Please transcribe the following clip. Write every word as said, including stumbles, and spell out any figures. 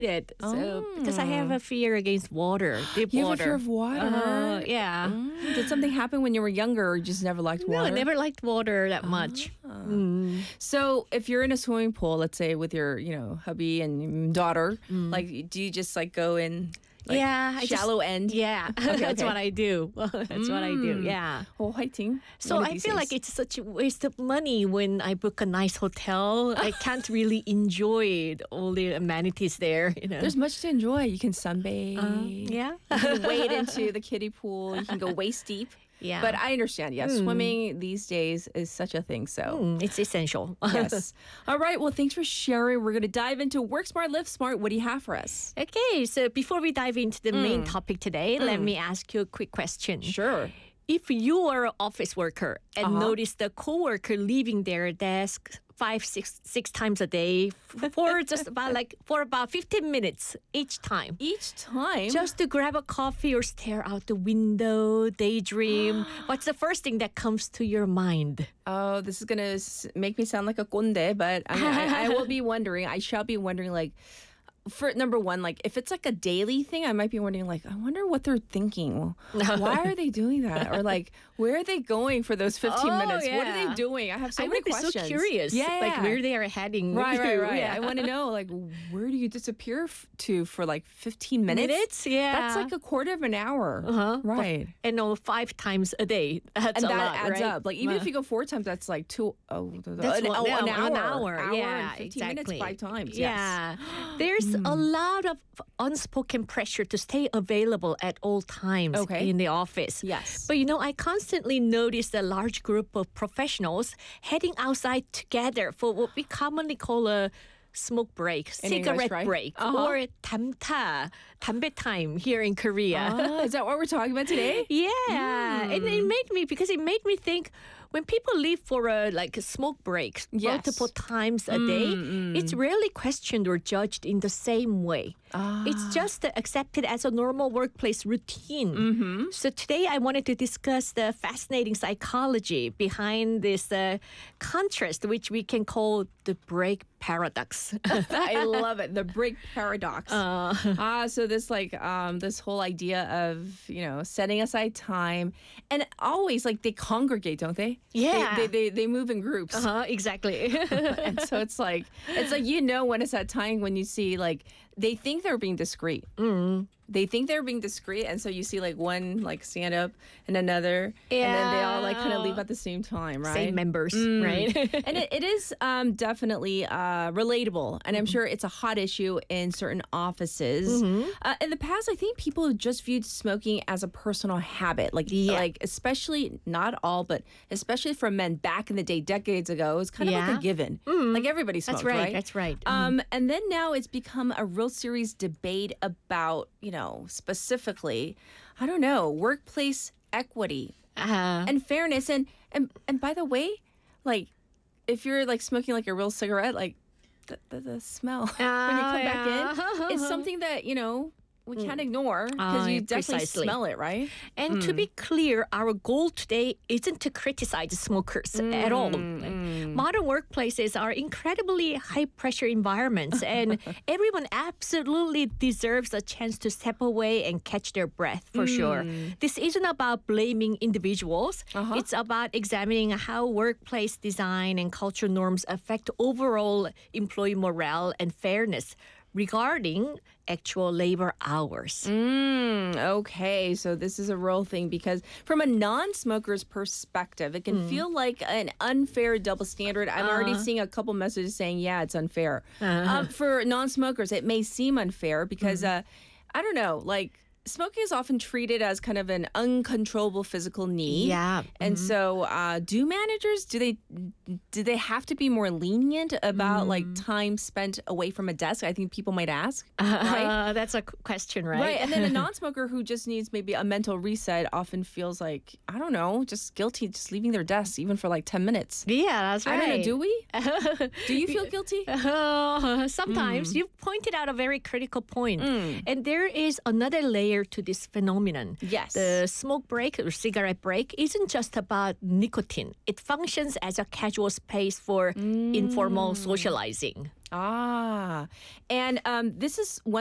it. So Oh. because I have a fear against water, deep You have water. a fear of water? Uh, yeah. Mm, Did something happen when you were younger or you just never liked No, water? I never liked water that much. Mm. So if you're in a swimming pool, let's say with your, you know, hubby and daughter, like do you just like go in like, Yeah, I just- shallow end? Yeah, that's okay. what I do. That's what I do. Mm. Yeah. Oh, fighting. So I feel like it's such a waste of money when I book a nice hotel. I can't really enjoy all the amenities there. You know. There's much to enjoy. You can sunbathe. yeah. You can wade into the kiddie pool. You can go waist deep. Yeah. But I understand. Yeah, swimming these days is such a thing. So. Mm, it's essential. Yes. All right. Well, thanks for sharing. We're going to dive into Work Smart, Live Smart. What do you have for us? Okay, so before we dive into the main topic today, let me ask you a quick question. Sure. If you are an office worker and Uh-huh. notice the coworker leaving their desk five, six, six times a day for just about like for about fifteen minutes each time. Each time. Just to grab a coffee or stare out the window, daydream. What's the first thing that comes to your mind? Oh, this is going to make me sound like a conde, but I, I, I will be wondering, I shall be wondering, like, for number one, like, if it's like a daily thing, I might be wondering, like, I wonder what they're thinking. Why are they doing that? Or, like, where are they going for those fifteen Oh, minutes? What are yeah. they doing? I have so I many would be questions. so curious, Yeah. like where they are heading. Right, with right, you. right. Yeah. I want to know, like, where do you disappear f- to for like fifteen minutes? Minutes? Yeah. That's like a quarter of an hour. Uh-huh. Right. And no, five times a day. That's And a that lot, adds right? up. Like, even Uh, if you go four times, that's like two, oh, That's an, one- oh, yeah, an hour. an hour. Hour Yeah, and fifteen exactly. minutes, five times. Yeah. Yes. There's a lot of unspoken pressure to stay available at all times Okay. in the office. Yes. But you know, I constantly notice a large group of professionals heading outside together for what we commonly call a smoke break, In cigarette English, right? break, Uh-huh. or 담타, 담배 time here in Korea. Ah, is that what we're talking about today? Yeah, and it made me because it made me think when people leave for a like a smoke break Yes. multiple times a day, it's rarely questioned or judged in the same way. It's just accepted as a normal workplace routine. So today I wanted to discuss the fascinating psychology behind this uh, contrast, which we can call the break paradox. I love it. The break paradox. Uh. ah, so this like um this whole idea of, you know, setting aside time and always like they congregate, don't they? Yeah. They they they, they move in groups. uh-huh, exactly. And so it's like it's like you know when it's that time when you see like they think they're being discreet. Mm. They think they're being discreet, and so you see like one like stand up and another, and then they all like kind of leave at the same time, right? Same members, right? And it, it is um, definitely uh, relatable, and I'm sure it's a hot issue in certain offices. Uh, in the past, I think people have just viewed smoking as a personal habit, like Yeah. like especially not all, but especially for men back in the day, decades ago, it was kind of like Yeah. a given. Like everybody smoked, right, right? that's right. Um, and then now it's become a real serious debate about, you know, specifically, I don't know, workplace equity Uh, and fairness. And, and and by the way, like if you're like smoking like a real cigarette, like the, the, the smell when you come back yeah. in, it's something that, you know, we can't ignore because Ah, you yeah, definitely precisely. smell it, right? And to be clear, our goal today isn't to criticize smokers at all. Modern workplaces are incredibly high pressure environments, and everyone absolutely deserves a chance to step away and catch their breath for sure. This isn't about blaming individuals, it's about examining how workplace design and culture norms affect overall employee morale and fairness regarding actual labor hours. Mm, okay, so this is a real thing because from a non-smoker's perspective, it can feel like an unfair double standard. I'm already seeing a couple messages saying, yeah, it's unfair. Um, for non-smokers, it may seem unfair because, uh, I don't know, like, smoking is often treated as kind of an uncontrollable physical need. Yeah. And so uh, do managers, do they do they have to be more lenient about like time spent away from a desk? I think people might ask. Right? Uh, that's a q- question, right? Right. And then a non-smoker who just needs maybe a mental reset often feels like, I don't know, just guilty just leaving their desk even for like ten minutes. Yeah, that's I right. don't know, do we? Do you feel guilty? Uh, sometimes you've pointed out a very critical point. And there is another layer to this phenomenon. Yes. The smoke break or cigarette break isn't just about nicotine. It functions as a casual space for informal socializing. Ah, and um, this is one